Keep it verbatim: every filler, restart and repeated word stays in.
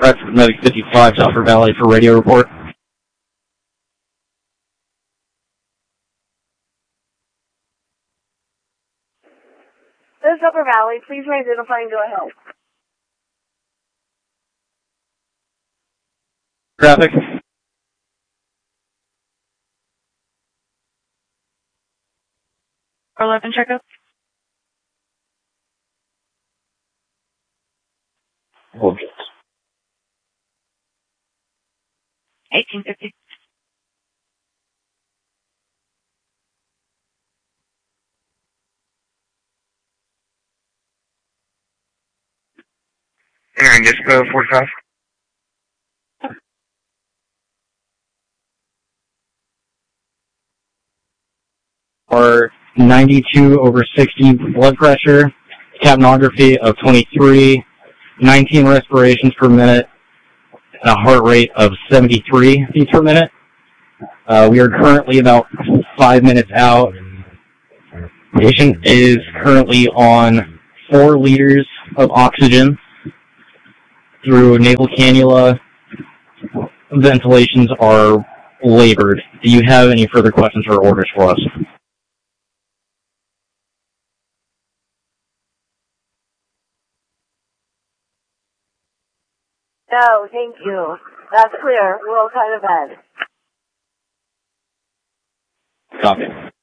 Bradford Medic fifty-five, Upper Valley for radio report. This is Upper Valley. Please identify and go ahead. Traffic. eleven checkup. Hold it. eighteen fifty. Aaron, Disco forty-five. Or ninety-two over sixty blood pressure, capnography of twenty-three, nineteen respirations per minute, and a heart rate of seventy-three beats per minute. Uh, we are currently about five minutes out. Patient is currently on four liters of oxygen through nasal cannula. Ventilations are labored. Do you have any further questions or orders for us? No, thank you. That's clear. We're all kind of bad. Copy.